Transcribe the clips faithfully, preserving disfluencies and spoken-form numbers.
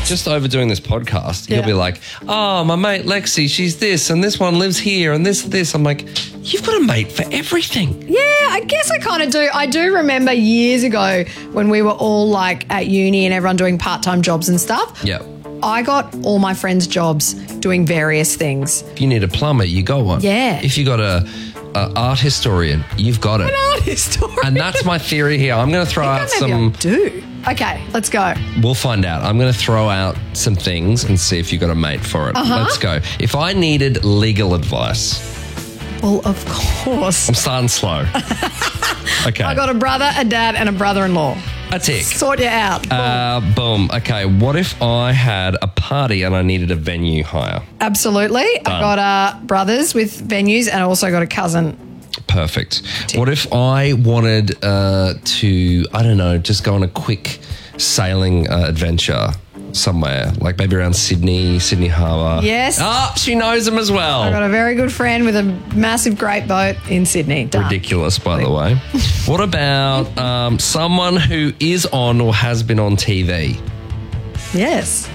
just overdoing this podcast, Yeah. he'll be like, oh, my mate Lexi, she's this, and this one lives here, and this, this. I'm like, you've got a mate for everything. Yeah, I guess I kind of do. I do remember years ago when we were all like at uni and everyone doing part-time jobs and stuff. Yeah. I got all my friends' jobs doing various things. If you need a plumber, you got one. Yeah. If you got a, a art historian, you've got it. An art historian. And that's my theory here. I'm going to throw I out think maybe some... I do. Okay, let's go. We'll find out. I'm going to throw out some things and see if you got a mate for it. Uh-huh. Let's go. If I needed legal advice, Well, of course. I'm starting slow. Okay. I got a brother, a dad, and a brother-in-law. a tick. Sort you out. Boom. Uh, boom. Okay. What if I had a party and I needed a venue hire? Absolutely. I've got uh, brothers with venues and I also got a cousin. Perfect. What if I wanted uh, to, I don't know, just go on a quick sailing uh, adventure somewhere, like maybe around Sydney, Sydney Harbour? Yes. Ah, she knows them as well. I got a very good friend with a massive great boat in Sydney. Done. Ridiculous, by the way. What about um, someone who is on or has been on T V? Yes.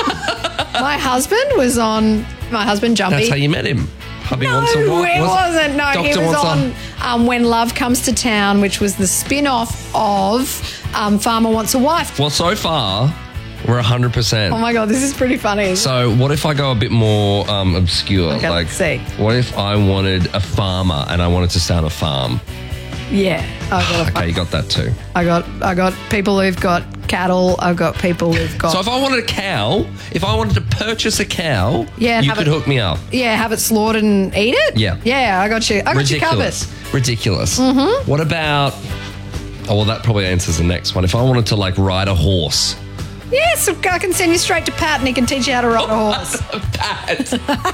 My husband was on, my husband Jumpy. That's how you met him. Hubby No, wants a wa- it was- wasn't. No, he Doctor was wants on um, When Love Comes to Town, which was the spin-off of um, Farmer Wants a Wife. Well, so far, we're one hundred percent. Oh my God, this is pretty funny. So what if I go a bit more um, obscure? Okay, like, let's see. What if I wanted a farmer and I wanted to start a farm? yeah, I got, a, Okay, you got that too. I got, I got people who've got cattle. I've got people who've got. So if I wanted a cow, if I wanted to purchase a cow, Yeah, you have could it- hook me up. yeah, have it slaughtered and eat it. Yeah. yeah, I got you. I got you covered. Ridiculous. Ridiculous. Mm-hmm. What about... Oh, well, that probably answers the next one. If I wanted to, like, ride a horse. Yes, I can send you straight to Pat and he can teach you how to ride a horse. Pat.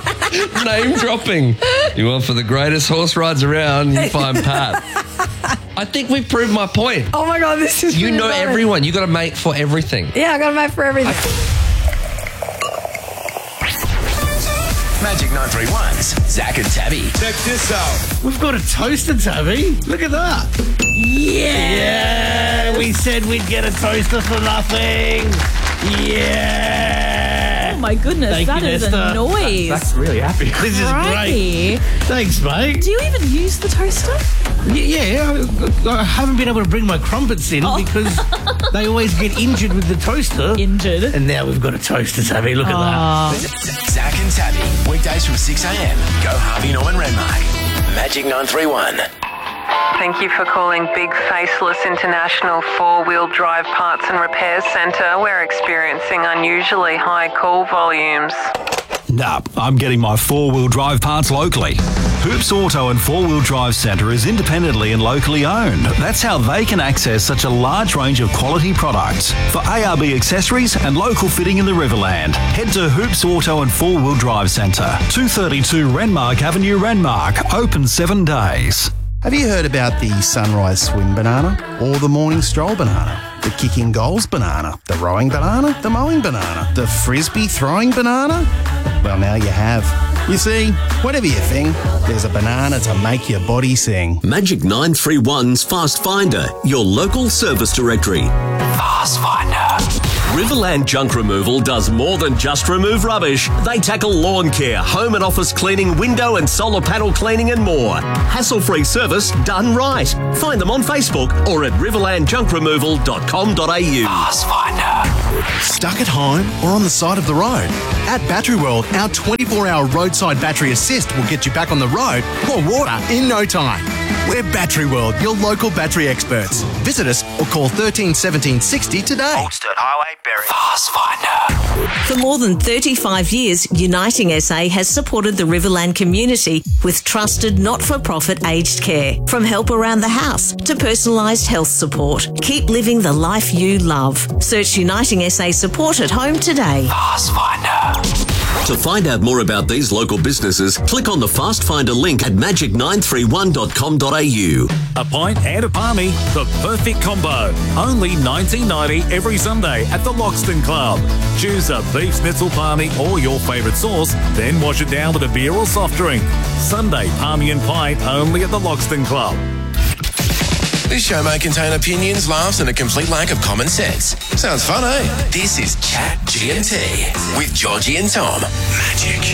Name dropping. You want for the greatest horse rides around, you find Pat. I think we've proved my point. Oh my God, this is You really know funny. everyone. You got a mate for everything. Yeah, I got a mate for everything. Magic nine three one's Zach and Tabby. Check this out. We've got a toaster, Tabby. Look at that. Yeah. We said we'd get a toaster for nothing. Yeah. Oh my goodness, Thank that you, is Nesta. a noise. That's really happy. This is great. Crikey. Thanks, mate. Do you even use the toaster? Yeah, yeah, I, I haven't been able to bring my crumpets in Oh. because they always get injured with the toaster. Injured. And now we've got a toaster, Tabby. Look at that. Zach and Tabby, weekdays from six a.m. Go Harvey Norman Renmark. Magic nine three one. Thank you for calling Big Faceless International Four-Wheel Drive Parts and Repair Centre. We're experiencing unusually high call volumes. Nah, I'm getting my four-wheel drive parts locally. Hoops Auto and Four-Wheel Drive Centre is independently and locally owned. That's how they can access such a large range of quality products. For A R B accessories and local fitting in the Riverland, head to Hoops Auto and Four-Wheel Drive Centre, two thirty-two Renmark Avenue, Renmark, open seven days. Have you heard about the sunrise swim banana or the morning stroll banana? The kicking goals banana, the rowing banana, the mowing banana, the frisbee throwing banana? Well, now you have. You see, whatever you think, there's a banana to make your body sing. Magic nine three one's Fast Finder, your local service directory. Fast Finder. Riverland Junk Removal does more than just remove rubbish. They tackle lawn care, home and office cleaning, window and solar panel cleaning and more. Hassle-free service done right. Find them on Facebook or at riverland junk removal dot com dot a u. Fast Finder. Stuck at home or on the side of the road? At Battery World, our twenty-four hour roadside battery assist will get you back on the road or water in no time. We're Battery World, your local battery experts. Visit us or call thirteen seventeen sixty today. Oldstone Highway, Berry. Fast Finder. For more than thirty-five years, Uniting S A has supported the Riverland community with trusted not-for-profit aged care. From help around the house to personalised health support. Keep living the life you love. Search Uniting S A support at home today. Fast Finder. To find out more about these local businesses, click on the Fast Finder link at magic nine three one dot com dot a u. A pint and a palmy, the perfect combo. Only nineteen ninety every Sunday at the Loxton Club. Choose a beef schnitzel palmy or your favourite sauce, then wash it down with a beer or soft drink. Sunday palmy and pint only at the Loxton Club. This show may contain opinions, laughs, and a complete lack of common sense. Sounds fun, eh? This is Chat G M T with Georgie and Tom. Magic